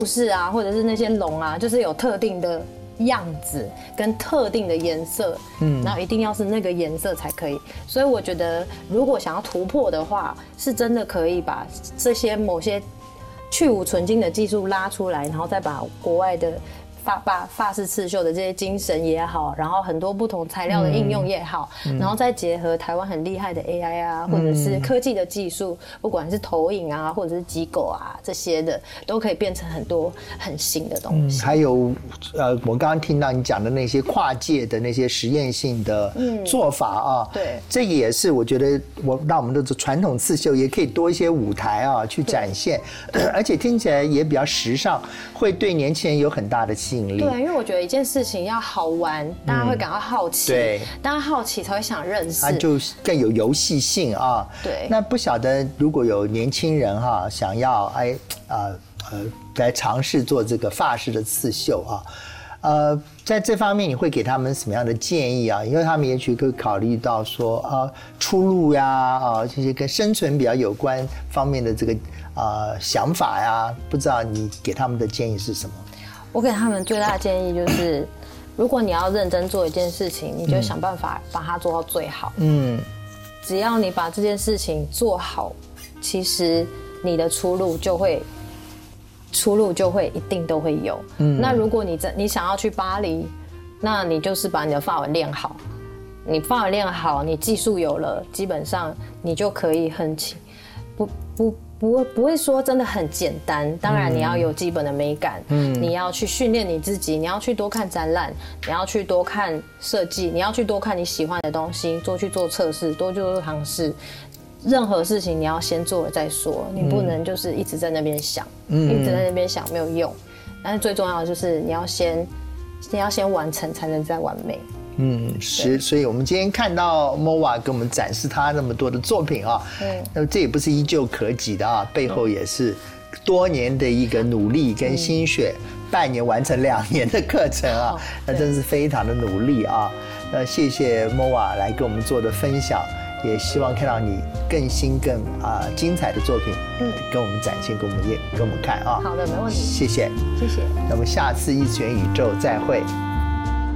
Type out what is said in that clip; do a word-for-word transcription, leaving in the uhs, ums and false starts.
士啊，或者是那些龙啊，就是有特定的样子跟特定的颜色，嗯，然后一定要是那个颜色才可以。所以我觉得，如果想要突破的话，是真的可以把这些某些去无存菁的技术拉出来，然后再把国外的。法法法式刺绣的这些精神也好，然后很多不同材料的应用也好，嗯、然后再结合台湾很厉害的 A I 啊，或者是科技的技术，不管是投影啊，或者是机构啊这些的，都可以变成很多很新的东西。 嗯、还有呃，我刚刚听到你讲的那些跨界的那些实验性的做法啊， 嗯、对， 这个也是我觉得我让我们的传统刺绣也可以多一些舞台啊去展现，而且听起来也比较时尚，会对年轻人有很大的吸引力。 对，因为我觉得一件事情要好玩，大家会感到好奇，嗯、对，大家好奇才会想认识， 它就更有游戏性啊。 对， 那不晓得如果有年轻人哈、啊、想要哎呃呃来尝试做这个法式的刺绣啊，呃，在这方面你会给他们什么样的建议啊？因为他们也许会考虑到说啊出路呀啊这些跟生存比较有关方面的这个啊、呃、想法呀，不知道你给他们的建议是什么？ 我给他们最大的建议就是，如果你要认真做一件事情，你就想办法把它做到最好。嗯，只要你把这件事情做好，其实你的出路就会，出路就会一定都会有。嗯，那如果你在你想要去巴黎，那你就是把你的法文练好。你法文练好，你技术有了，基本上你就可以很轻，不不。不会不会说真的很简单，当然你要有基本的美感，嗯，你要去训练你自己，你要去多看展览，你要去多看设计，你要去多看你喜欢的东西，多去做测试，多去做尝试。任何事情你要先做了再说，你不能就是一直在那边想，嗯，一直在那边想没有用。但是最重要的就是你要先，你要先完成，才能再完美。 嗯，是，所以我们今天看到 M O A 给我们展示他那么多的作品啊，嗯，那这也不是一蹴可及的啊，背后也是多年的一个努力跟心血，嗯、半年完成两年的课程啊，那真是非常的努力啊。那谢谢 M O A 来跟我们做的分享，也希望看到你更新更啊、呃、精彩的作品，嗯，跟我们展现，给我们也给我们看啊。 好的，没问题。 谢谢， 谢谢。 那么下次异次元宇宙再会。